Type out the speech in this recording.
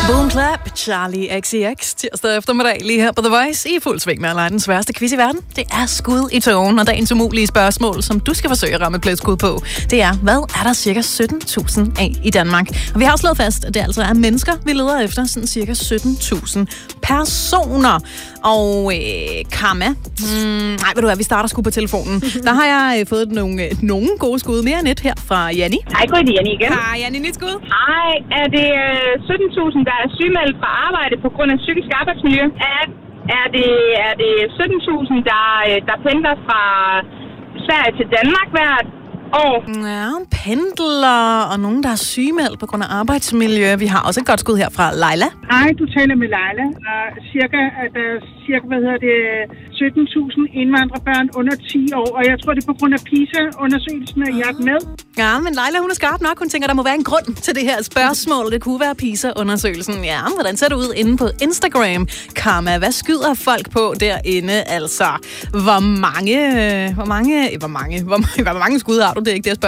Boom Clap, Charlie XCX, tirsdag eftermiddag lige her på The Voice i fuld sving med at lege den sværeste quiz i verden. Det er skud i tågen, og dagens umulige spørgsmål, som du skal forsøge at ramme pletskud på, det er, hvad er der cirka 17.000 af i Danmark? Og vi har slået fast, at det altså er mennesker, vi leder efter, sådan cirka 17.000 personer. Og Karma, ved du hvad, vi starter sgu på telefonen. Der har jeg fået nogle gode skud, mere end et her fra Janni. Hej, det er Janni igen. Hej, Janni, nyt skud. Hej, er det 17.000, der er sygemeldt fra arbejde på grund af psykisk arbejdsmiljø? Er det 17.000, der pendler fra Sverige til Danmark hvert år? Ja, pendler og nogen, der er sygemeldt på grund af arbejdsmiljø. Vi har også et godt skud her fra Leila. Hej, du taler med Leila. Der er cirka 17.000 indvandrerbørn under 10 år, og jeg tror, det er på grund af PISA-undersøgelsen, at jeg er med. Ja, men Leila, hun er skarp nok. Hun tænker, der må være en grund til det her spørgsmål. Det kunne være PISA-undersøgelsen. Ja, hvordan ser det ud inde på Instagram? Karma, hvad skyder folk på derinde? Altså, hvor mange skud har du? Det er ikke det, jeg spørger.